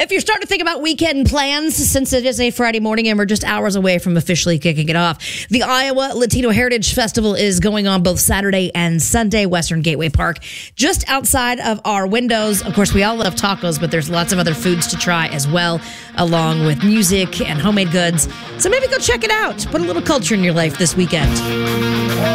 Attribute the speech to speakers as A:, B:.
A: If you're starting to think about weekend plans, since it is a Friday morning and we're just hours away from officially kicking it off, the Iowa Latino Heritage Festival is going on both Saturday and Sunday, Western Gateway Park, just outside of our windows. Of course, we all love tacos, but there's lots of other foods to try as well, along with music and homemade goods. So maybe go check it out. Put a little culture in your life this weekend.